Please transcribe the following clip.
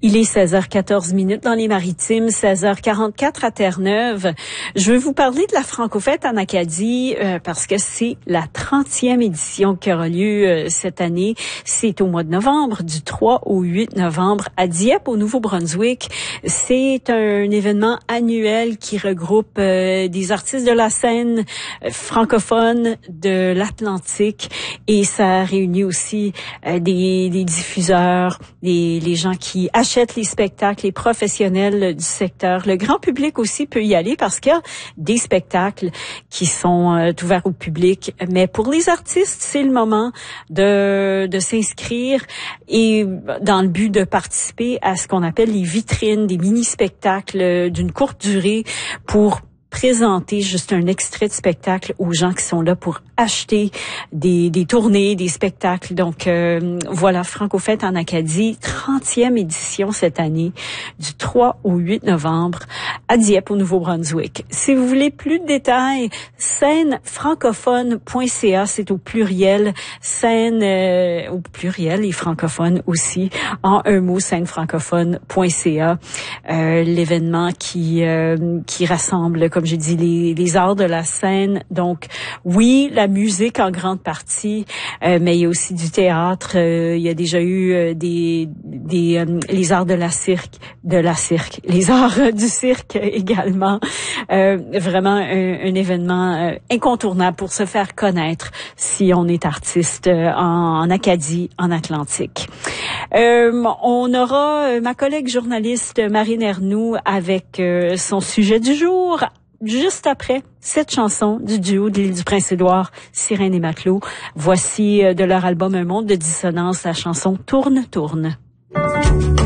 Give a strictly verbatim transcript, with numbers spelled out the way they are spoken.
Il est seize heures quatorze minutes dans les Maritimes, seize heures quarante-quatre à Terre-Neuve. Je veux vous parler de la Franco-Fête en Acadie euh, parce que c'est la trentième édition qui aura lieu euh, cette année. C'est au mois de novembre, du trois au huit novembre à Dieppe, au Nouveau-Brunswick. C'est un événement annuel qui regroupe euh, des artistes de la scène euh, francophone de l'Atlantique et ça réunit aussi euh, des, des diffuseurs, des, les gens qui achètent les spectacles, les professionnels du secteur. Le grand public aussi peut y aller parce qu'il y a des spectacles qui sont euh, ouverts au public. Mais pour les artistes, c'est le moment de, de s'inscrire et dans le but de participer à ce qu'on appelle les vitrines, des mini-spectacles d'une courte durée pour présenter juste un extrait de spectacle aux gens qui sont là pour acheter des, des tournées, des spectacles. Donc euh, voilà, Franco-Fête en Acadie, trentième édition cette année, du trois au huit novembre à Dieppe, au Nouveau-Brunswick. Si vous voulez plus de détails, scène francophone point c a, c'est au pluriel, scène euh, au pluriel et francophone aussi, en un mot, scène francophone point c a. Euh, l'événement qui euh, qui rassemble, comme j'ai dit, les, les arts de la scène. Donc, oui, la musique en grande partie, euh, mais il y a aussi du théâtre. Euh, il y a déjà eu euh, des des euh, les arts de la cirque, de la cirque, les arts euh, du cirque également. Euh, vraiment un, un événement euh, incontournable pour se faire connaître si on est artiste euh, en, en Acadie, en Atlantique. Euh, on aura euh, ma collègue journaliste Marine Ernoux avec euh, son sujet du jour. Juste après cette chanson du duo de l'île du Prince-Édouard, Sirène et Matelot. Voici euh, de leur album Un monde de dissonance, la chanson Tourne, tourne.